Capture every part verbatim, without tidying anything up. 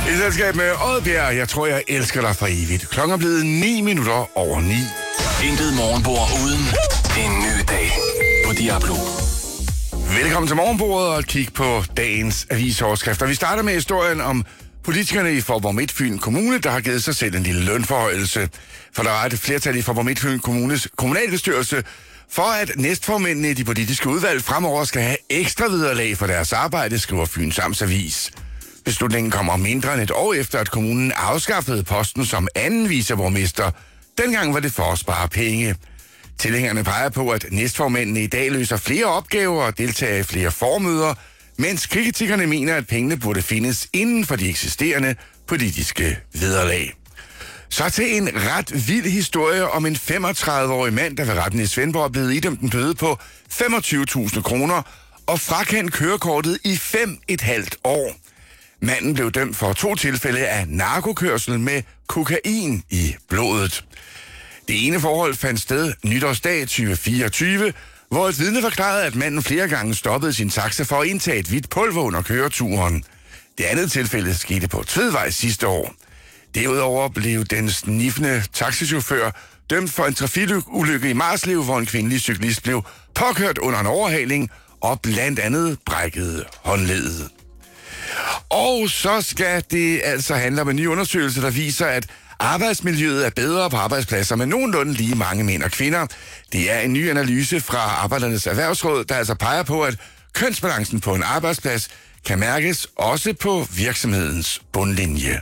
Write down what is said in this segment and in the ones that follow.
I selskab med Oddbjerg, jeg tror, jeg elsker dig for evigt. Klokken er blevet ni minutter over ni. Intet morgenbord uden en ny dag på Diablo. Velkommen til morgenbordet og kig på dagens avisoverskrifter. Vi starter med historien om politikerne i Faaborg Midtfyn Kommune, der har givet sig selv en lille lønforhøjelse. For der er et flertal i Faaborg Midtfyn Kommunes kommunalbestyrelse, for at næstformændene i de politiske udvalg fremover skal have ekstra vederlag for deres arbejde, skriver Fyns Amtsavis. Beslutningen kommer mindre end et år efter, at kommunen afskaffede posten som anden viceborgmester. Dengang var det for at spare penge. Tilhængerne peger på, at næstformændene i dag løser flere opgaver og deltager i flere formøder, mens kritikerne mener, at pengene burde findes inden for de eksisterende politiske vederlag. Så til en ret vild historie om en femogtredive-årig mand, der ved retten i Svendborg er blevet idømt en bøde på femogtyve tusind kroner og frakendt kørekortet i fem et halvt år. Manden blev dømt for to tilfælde af narkokørsel med kokain i blodet. Det ene forhold fandt sted nytårsdag tyve fireogtyve, hvor et vidne forklarede, at manden flere gange stoppede sin taxa for at indtage et hvidt pulver under køreturen. Det andet tilfælde skete på Tvedvej sidste år. Derudover blev den sniffende taxichauffør dømt for en trafikulykke i Marslev, hvor en kvindelig cyklist blev påkørt under en overhaling og blandt andet brækkede håndleddet. Og så skal det altså handle om en ny undersøgelse, der viser, at arbejdsmiljøet er bedre på arbejdspladser med nogenlunde lige mange mænd og kvinder. Det er en ny analyse fra Arbejdernes Erhvervsråd, der altså peger på, at kønsbalancen på en arbejdsplads kan mærkes også på virksomhedens bundlinje.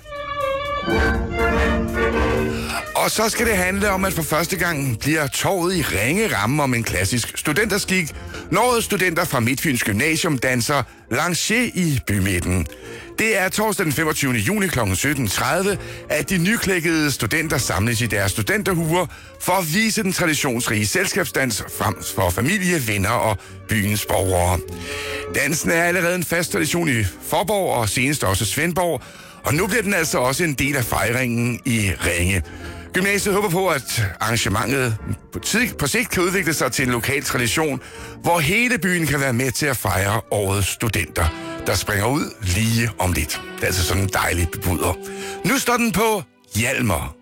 Og så skal det handle om, at for første gang bliver torvet i ringe ramme om en klassisk studenterskik, når studenter fra Midtfyns Gymnasium danser lancé i bymidten. Det er torsdag den femogtyvende juni kl. sytten tredive, at de nyklækkede studenter samles i deres studenterhuer for at vise den traditionsrige selskabsdans frem for familie, venner og byens borgere. Dansen er allerede en fast tradition i Faaborg og senest også Svendborg, og nu bliver den altså også en del af fejringen i Ringe. Gymnasiet håber på, at arrangementet på, tid, på sigt kan udvikle sig til en lokal tradition, hvor hele byen kan være med til at fejre årets studenter, der springer ud lige om lidt. Det er altså sådan en dejlig bebuder. Nu står den på Hjalmar.